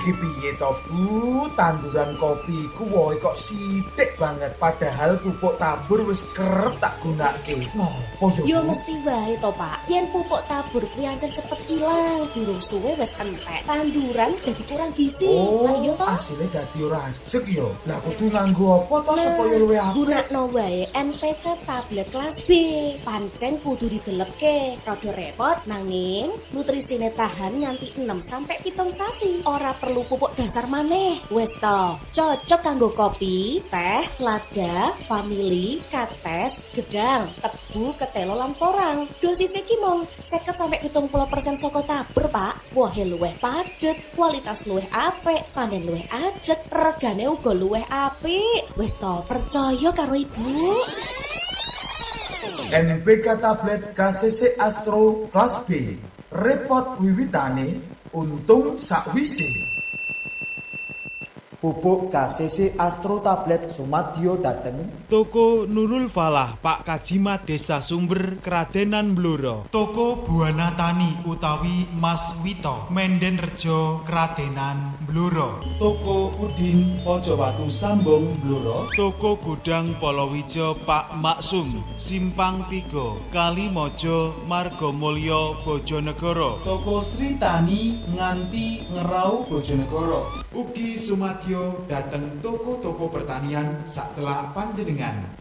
Iki piye to, Bu? Tanduran kopi ku wohe kok sithik banget padahal pupuk tabur wis kerep tak gunake. Ngopo Yo yo? Bu? mesti wae to, Pak. Yen pupuk tabur kuwi ancen cepet hilang, durung suwe wis entek. Tanduran dadi kurang gizi. Lah iya to? Asile dadi ora ajeg yo. Lah kudu nganggo apa to supaya luwih apik? Gunakno wae NPK tablet kelas B. Pancen kudu didelepke. Rada repot nanging nutrisine tahan nganti 6 sampai 7 sasi. Ora perlu pupuk dasar maneh. Wis to, cocok kanggo kopi, teh, lada, vanili, kates, gedang, tebu, ketelo lan porang. Dosis iki mung 50 sampai 70% saka tabur, Pak. Wohe luwih padet, kualitas luwih apik, panen luwih ajeg, regane uga luwih apik. Wis to, percaya karo Ibu. NPK tablet KCC Astro kelas B. Repot wiwitane, untung sakwise. Pupuk KCC Astro Tablet Sumadyo dateng Toko Nurul Falah Pak Kajimat Desa Sumber Kradenan Blora. Toko Buana Tani utawi Mas Wito Menden Rejo Kradenan Blora. Toko Udin Pojowatu Sambong Blora. Toko Gudang Polowijo Pak Maksum Simpang 3 Kalimojo Margomulyo Bojonegoro. Toko Sri Tani nganti Ngerau Bojonegoro. Ugi Sumadyo dateng toko-toko pertanian sak celak panjenengan.